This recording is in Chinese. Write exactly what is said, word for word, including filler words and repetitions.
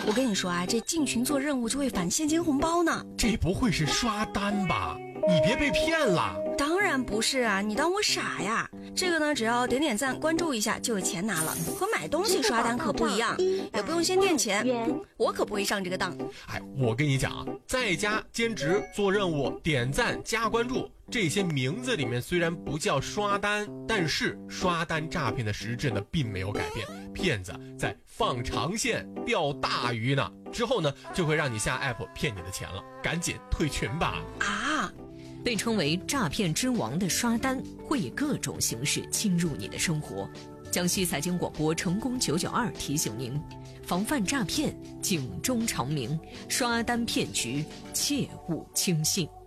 我跟你说啊，这进群做任务就会返现金红包呢。 这不会是刷单吧？你别被骗了。 当然不是啊，你当我傻呀？这个呢，只要点点赞关注一下就有钱拿了，和买东西刷单可不一样，也不用先垫钱，我可不会上这个当。 哎，我跟你讲啊，在家兼职做任务点赞加关注，这些名字里面虽然不叫刷单，但是刷单诈骗的实质呢并没有改变，骗子在放长线钓大鱼呢，之后呢就会让你下 app 骗你的钱了，赶紧退群吧。 啊， 被称为诈骗之王的刷单会以各种形式侵入你的生活。江西财经广播成功九九二提醒您，防范诈骗警钟长鸣，刷单骗局切勿轻信。